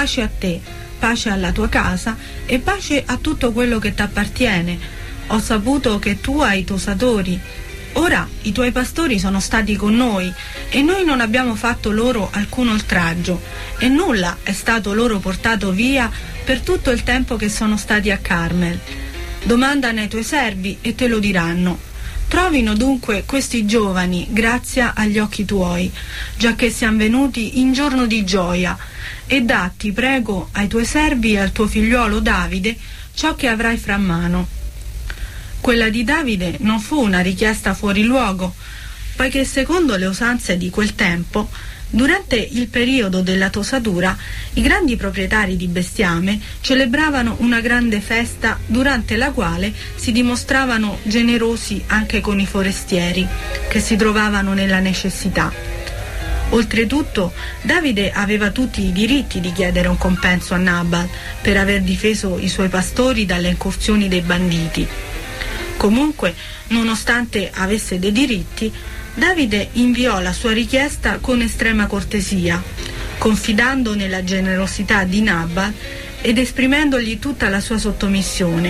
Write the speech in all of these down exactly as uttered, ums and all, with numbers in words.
pace a te, pace alla tua casa e pace a tutto quello che t'appartiene. Ho saputo che tu hai tosatori. Ora i tuoi pastori sono stati con noi e noi non abbiamo fatto loro alcun oltraggio e nulla è stato loro portato via per tutto il tempo che sono stati a Carmel. Domandane ai tuoi servi e te lo diranno. Trovino dunque questi giovani grazia agli occhi tuoi, giacché siamo venuti in giorno di gioia, e datti, prego, ai tuoi servi e al tuo figliuolo Davide ciò che avrai fra mano. Quella di Davide non fu una richiesta fuori luogo, poiché secondo le usanze di quel tempo, durante il periodo della tosatura, i grandi proprietari di bestiame celebravano una grande festa durante la quale si dimostravano generosi anche con i forestieri che si trovavano nella necessità. Oltretutto, Davide aveva tutti i diritti di chiedere un compenso a Nabal per aver difeso i suoi pastori dalle incursioni dei banditi. Comunque, nonostante avesse dei diritti, Davide inviò la sua richiesta con estrema cortesia, confidando nella generosità di Nabal ed esprimendogli tutta la sua sottomissione.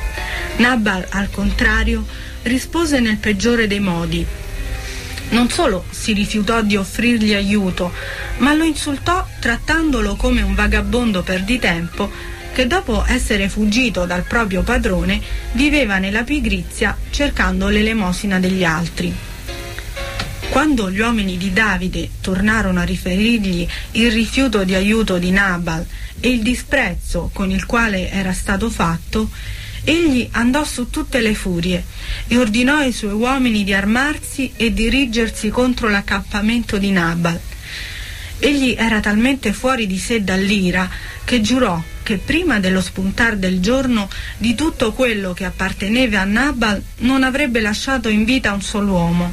Nabal, al contrario, rispose nel peggiore dei modi. Non solo si rifiutò di offrirgli aiuto, ma lo insultò trattandolo come un vagabondo perditempo che dopo essere fuggito dal proprio padrone viveva nella pigrizia cercando l'elemosina degli altri. Quando gli uomini di Davide tornarono a riferirgli il rifiuto di aiuto di Nabal e il disprezzo con il quale era stato fatto, egli andò su tutte le furie e ordinò ai suoi uomini di armarsi e dirigersi contro l'accampamento di Nabal. Egli era talmente fuori di sé dall'ira che giurò che prima dello spuntar del giorno di tutto quello che apparteneva a Nabal non avrebbe lasciato in vita un solo uomo.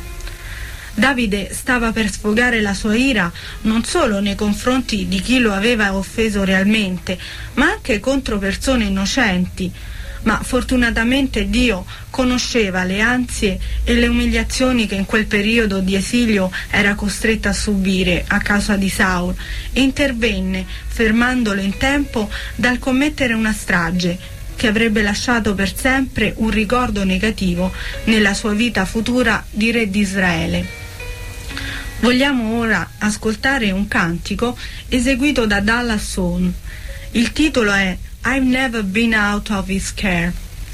Davide stava per sfogare la sua ira non solo nei confronti di chi lo aveva offeso realmente, ma anche contro persone innocenti. Ma fortunatamente Dio conosceva le ansie e le umiliazioni che in quel periodo di esilio era costretto a subire a causa di Saul e intervenne fermandolo in tempo dal commettere una strage che avrebbe lasciato per sempre un ricordo negativo nella sua vita futura di re di Israele. Vogliamo ora ascoltare un cantico eseguito da Dallas Sohn. Il titolo è I've never been out of his care.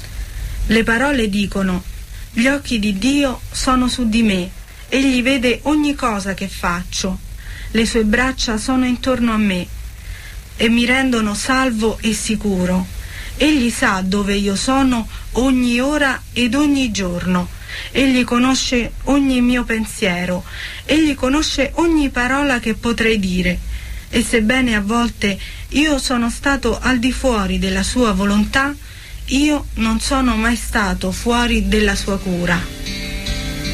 Le parole dicono: gli occhi di Dio sono su di me, egli vede ogni cosa che faccio, le sue braccia sono intorno a me e mi rendono salvo e sicuro. Egli sa dove io sono ogni ora ed ogni giorno. Egli conosce ogni mio pensiero, egli conosce ogni parola che potrei dire. E sebbene a volte io sono stato al di fuori della sua volontà, io non sono mai stato fuori della sua cura.